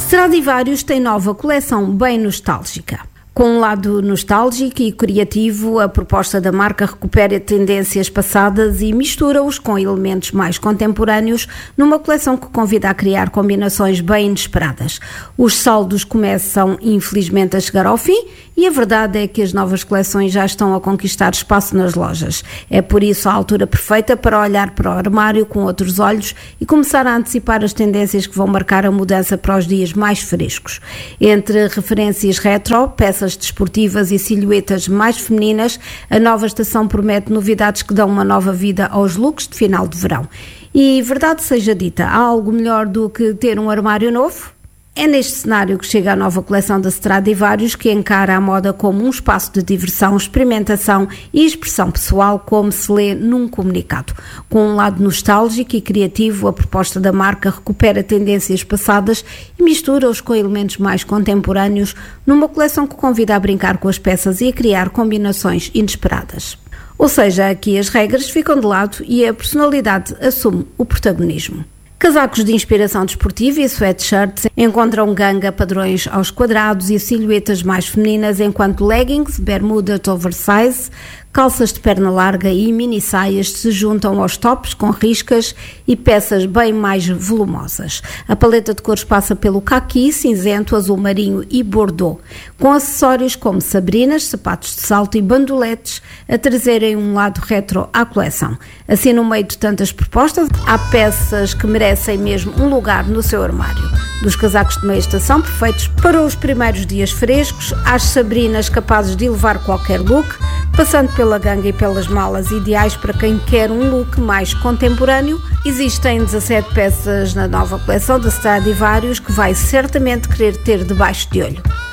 Stradivarius tem nova coleção bem nostálgica. Com um lado nostálgico e criativo, a proposta da marca recupera tendências passadas e mistura-os com elementos mais contemporâneos numa coleção que convida a criar combinações bem inesperadas. Os saldos começam, infelizmente, a chegar ao fim e a verdade é que as novas coleções já estão a conquistar espaço nas lojas. É por isso a altura perfeita para olhar para o armário com outros olhos e começar a antecipar as tendências que vão marcar a mudança para os dias mais frescos. Entre referências retro, peças desportivas e silhuetas mais femininas, a nova estação promete novidades que dão uma nova vida aos looks de final de verão. E, verdade seja dita, há algo melhor do que ter um armário novo? É neste cenário que chega a nova coleção da Stradivarius, que encara a moda como um espaço de diversão, experimentação e expressão pessoal, como se lê num comunicado. Com um lado nostálgico e criativo, a proposta da marca recupera tendências passadas e mistura-os com elementos mais contemporâneos numa coleção que convida a brincar com as peças e a criar combinações inesperadas. Ou seja, aqui as regras ficam de lado e a personalidade assume o protagonismo. Casacos de inspiração desportiva e sweatshirts encontram ganga padrões aos quadrados e silhuetas mais femininas, enquanto leggings, bermudas oversize, calças de perna larga e mini saias se juntam aos tops com riscas e peças bem mais volumosas. A paleta de cores passa pelo caqui, cinzento, azul marinho e bordeaux, com acessórios como sabrinas, sapatos de salto e bandoletes a trazerem um lado retro à coleção. Assim, no meio de tantas propostas, há peças que merecem mesmo um lugar no seu armário. Dos casacos de meia estação perfeitos para os primeiros dias frescos, às sabrinas capazes de elevar qualquer look, passando pela ganga e pelas malas ideais para quem quer um look mais contemporâneo. Existem 17 peças na nova coleção da Stradivarius que vai certamente querer ter debaixo de olho.